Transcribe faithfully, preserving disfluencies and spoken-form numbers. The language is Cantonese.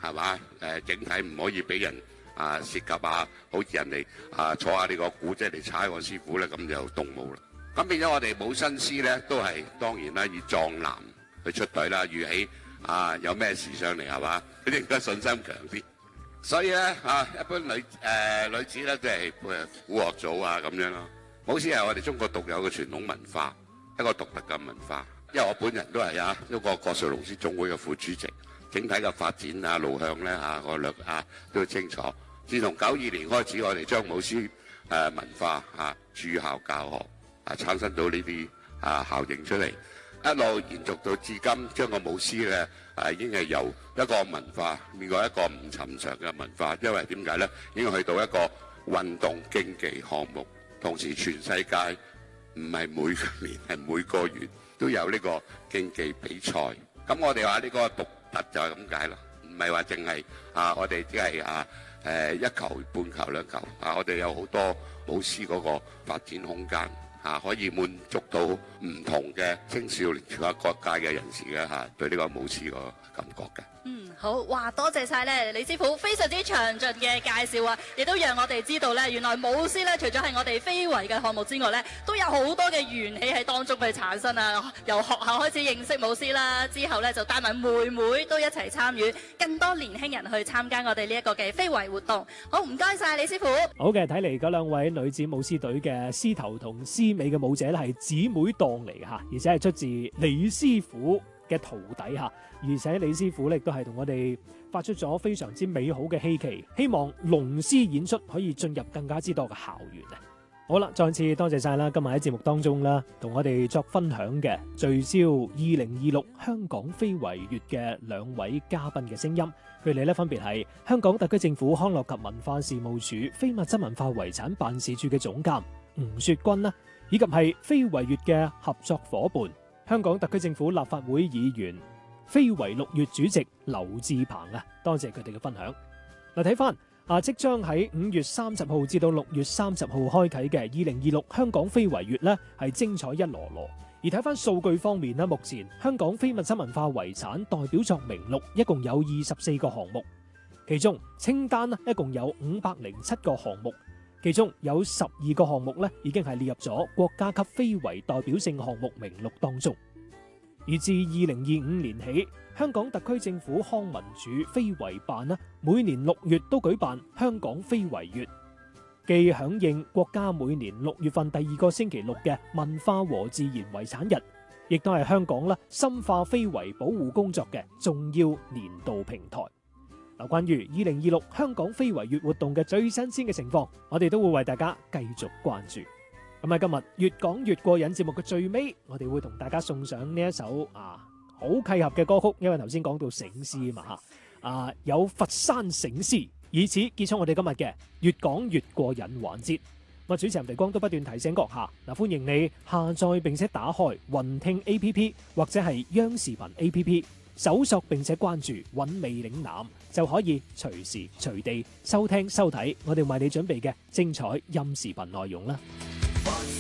係嘛？誒，整體唔可以俾人啊涉及啊，好似人哋啊坐下你個鼓即係嚟踩我師傅咧，咁就動武啦。咁變咗我哋舞新師咧，都係當然啦，以壯男去出隊啦，預起啊有咩事上嚟係嘛，佢哋應該信心強啲。所以咧啊，一般女誒、呃、女子咧都係誒鼓樂組啊咁樣咯。舞獅係我哋中國獨有嘅傳統文化，一個獨特嘅文化。因為我本人都係啊一個國術龍獅總會嘅副主席，整體嘅發展啊路向咧啊我略啊都清楚。自從九二年開始，我哋將舞獅誒文化啊駐校教學啊產生到呢啲啊效應出嚟，一路延續到至今，將個舞獅咧啊已經係由一個文化變過一個唔尋常嘅文化。因為點解咧？已經去到一個運動競技項目。同時，全世界唔係每個年係每個月都有呢個競技比賽。咁我哋話呢個獨特就係咁解啦，唔係話淨係啊，我哋只係啊誒一球半球兩球啊，我哋有好多舞獅嗰個發展空間啊，可以滿足到唔同嘅青少年全國各界嘅人士嘅嚇對呢個舞獅個感覺嘅。 嗯，好，哇，多謝晒咧，李師傅非常之詳盡嘅介紹啊，亦都讓我哋知道咧，原來舞獅咧，除咗係我哋非遺嘅項目之外咧，都有好多嘅緣起喺當中去產生啊。由學校開始認識舞獅啦，之後咧就帶埋妹妹都一齊參與，更多年輕人去參加我哋呢一個嘅非遺活動。好，唔該晒李師傅。 好嘅，睇嚟嗰兩位女子舞獅隊嘅獅頭同獅尾嘅舞者咧係姊妹檔嚟嘅嚇，而且係出自李師傅嘅徒弟嚇，而且李師傅咧亦都係同我哋發出咗非常之美好嘅希期，希望龍獅演出可以進入更加之多嘅校園啊！好啦，再次多謝晒啦，今日喺節目當中啦，同我哋作分享嘅聚焦二零二六香港非遺月嘅兩位嘉賓嘅聲音，佢哋咧分別係香港特區政府康樂及文化事務署非物質文化遺產辦事處嘅總監吳雪君啦，以及係非遺月嘅合作夥伴，香港特區政府立法會議員、非遺六月主席劉志鵬啊，多謝佢哋嘅分享。嗱，睇翻啊，即將喺五月三十號至到六月三十號開啟嘅二零二六香港非遺月呢，係精彩一籮籮。而睇翻數據方面呢，目前香港非物質文化遺產代表作名錄一共有二十四個項目，其中清單呢一共有五百零七個項目，其中有十二個項目呢已經係列入咗國家級非遺代表性項目名錄當中。而自二零二五年起，香港特區政府康文署非遺辦呢，每年六月都舉辦香港非遺月，既響應國家每年六月份第二個星期六嘅文化和自然遺產日，亦都係香港啦深化非遺保護工作嘅重要年度平台。嗱，關於二零二六香港非遺月活動嘅最新鮮嘅情況，我哋都會為大家繼續關注。咁喺今日越講越過癮節目嘅最尾，我哋會同大家送上呢一首啊好契合嘅歌曲，因為頭先講到醒獅嘛吓，啊有佛山醒獅，以此結束我哋今日嘅越講越過癮環節。我主持人狄光都不斷提醒閣下，嗱，歡迎你下載並且打開雲聽 A P P 或者係央視頻 A P P， 搜索並且關注韻味嶺南，就可以隨時隨地收聽收睇我哋為你準備嘅精彩音視頻內容啦。